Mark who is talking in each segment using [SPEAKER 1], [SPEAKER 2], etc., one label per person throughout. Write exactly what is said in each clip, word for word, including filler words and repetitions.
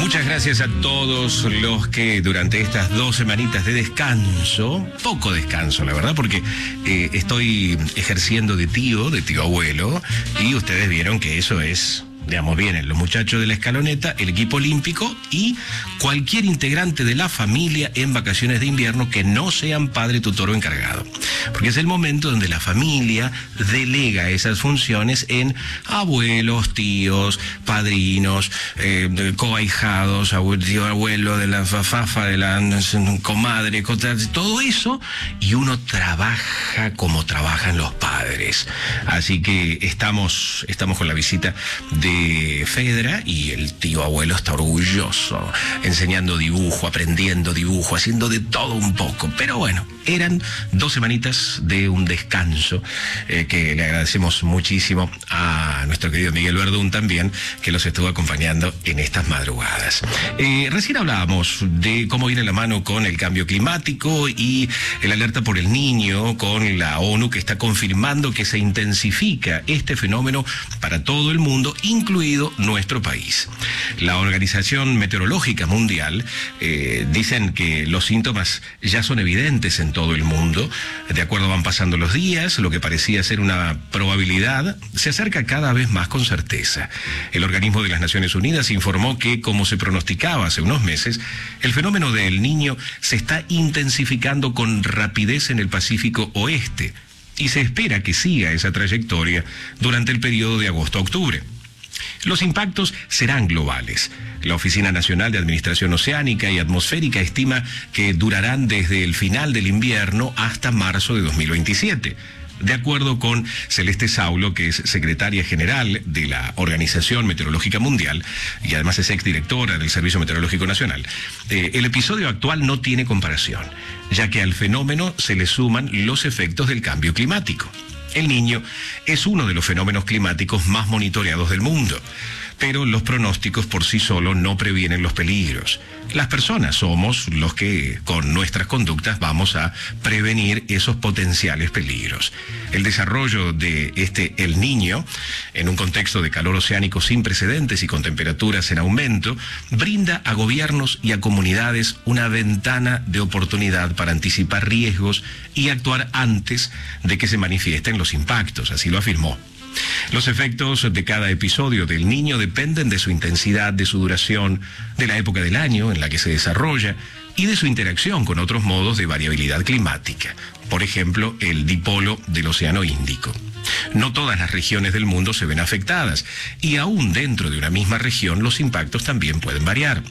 [SPEAKER 1] Muchas gracias a todos los que durante estas dos semanitas de descanso, poco descanso la verdad, porque eh, estoy ejerciendo de tío, de tío abuelo, y ustedes vieron que eso es... Digamos, vienen los muchachos de la escaloneta, el equipo olímpico y cualquier integrante de la familia en vacaciones de invierno que no sean padre, tutor o encargado. Porque es el momento donde la familia delega esas funciones en abuelos, tíos, padrinos, eh, coahijados, abuelo, tío abuelo, de la fafafa, de la comadre, todo eso, y uno trabaja como trabajan los padres. Así que estamos, estamos con la visita de Fedra y el tío abuelo está orgulloso, enseñando dibujo, aprendiendo dibujo, haciendo de todo un poco. Pero bueno, eran dos semanitas de un descanso eh, que le agradecemos muchísimo a nuestro querido Miguel Verdún también, que los estuvo acompañando en estas madrugadas. Eh, recién hablábamos de cómo viene la mano con el cambio climático y el alerta por el niño con la ONU, que está confirmando que se intensifica este fenómeno para todo el mundo, incluido nuestro país. La Organización Meteorológica Mundial eh, dicen que los síntomas ya son evidentes en todo el mundo. De acuerdo van pasando los días, lo que parecía ser una probabilidad se acerca cada vez más con certeza. El organismo de las Naciones Unidas informó que, como se pronosticaba hace unos meses, el fenómeno del Niño se está intensificando con rapidez en el Pacífico Oeste y se espera que siga esa trayectoria durante el periodo de agosto a octubre. Los impactos serán globales. La Oficina Nacional de Administración Oceánica y Atmosférica estima que durarán desde el final del invierno hasta marzo de dos mil veintisiete. De acuerdo con Celeste Saulo, que es secretaria general de la Organización Meteorológica Mundial y además es exdirectora del Servicio Meteorológico Nacional, eh, el episodio actual no tiene comparación, ya que al fenómeno se le suman los efectos del cambio climático. El Niño es uno de los fenómenos climáticos más monitoreados del mundo, pero los pronósticos por sí solos no previenen los peligros. Las personas somos los que, con nuestras conductas, vamos a prevenir esos potenciales peligros. El desarrollo de este El Niño, en un contexto de calor oceánico sin precedentes y con temperaturas en aumento, brinda a gobiernos y a comunidades una ventana de oportunidad para anticipar riesgos y actuar antes de que se manifiesten los impactos, así lo afirmó. Los efectos de cada episodio del Niño dependen de su intensidad, de su duración, de la época del año en la que se desarrolla y de su interacción con otros modos de variabilidad climática, por ejemplo, el dipolo del Océano Índico. No todas las regiones del mundo se ven afectadas y aún dentro de una misma región los impactos también pueden variar.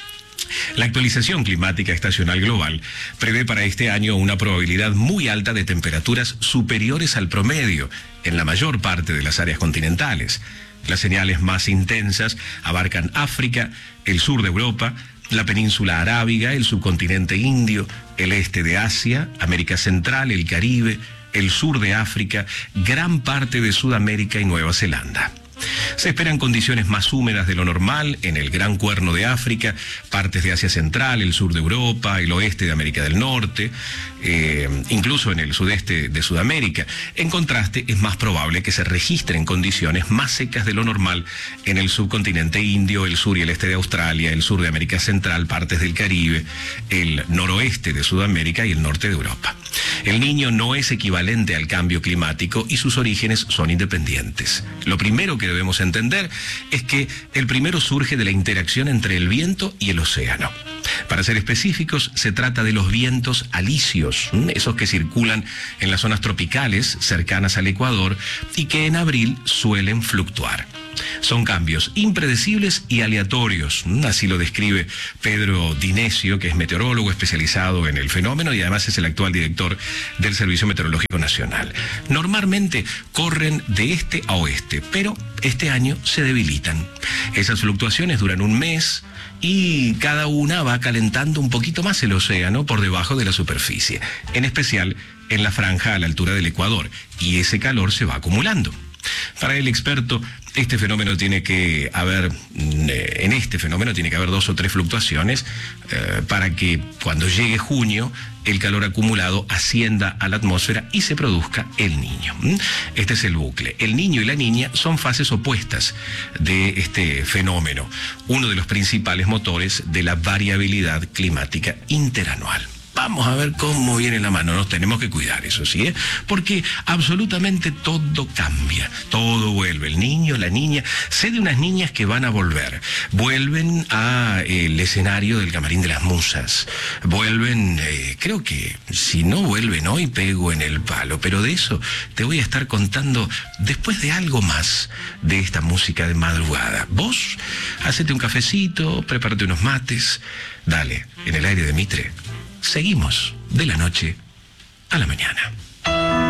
[SPEAKER 1] La actualización climática estacional global prevé para este año una probabilidad muy alta de temperaturas superiores al promedio en la mayor parte de las áreas continentales. Las señales más intensas abarcan África, el sur de Europa, la península arábiga, el subcontinente indio, el este de Asia, América Central, el Caribe, el sur de África, gran parte de Sudamérica y Nueva Zelanda. Se esperan condiciones más húmedas de lo normal en el Gran Cuerno de África, partes de Asia Central, el sur de Europa, el oeste de América del Norte, eh, incluso en el sudeste de Sudamérica. En contraste, es más probable que se registren condiciones más secas de lo normal en el subcontinente indio, el sur y el este de Australia, el sur de América Central, partes del Caribe, el noroeste de Sudamérica y el norte de Europa. El Niño no es equivalente al cambio climático y sus orígenes son independientes. Lo primero que debemos entender es que el primero surge de la interacción entre el viento y el océano. Para ser específicos, se trata de los vientos alisios, esos que circulan en las zonas tropicales cercanas al Ecuador y que en abril suelen fluctuar. Son cambios impredecibles y aleatorios, así lo describe Pedro Dinesio, que es meteorólogo especializado en el fenómeno y además es el actual director del Servicio Meteorológico Nacional. Normalmente corren de este a oeste, pero este año se debilitan. Esas fluctuaciones duran un mes y cada una va calentando un poquito más el océano por debajo de la superficie, en especial en la franja a la altura del Ecuador, y ese calor se va acumulando. Para el experto, este fenómeno tiene que haber, en este fenómeno tiene que haber dos o tres fluctuaciones eh, para que cuando llegue junio el calor acumulado ascienda a la atmósfera y se produzca el niño. Este es el bucle. El niño y la niña son fases opuestas de este fenómeno, uno de los principales motores de la variabilidad climática interanual. Vamos a ver cómo viene la mano, nos tenemos que cuidar, eso sí, ¿eh? Porque absolutamente todo cambia, todo vuelve, el niño, la niña. Sé de unas niñas que van a volver, vuelven al escenario del Camarín de las Musas, vuelven, eh, creo que si no vuelven hoy pego en el palo, pero de eso te voy a estar contando después de algo más de esta música de madrugada. Vos, hacete un cafecito, prepárate unos mates, dale, en el aire de Mitre. Seguimos de la noche a la mañana.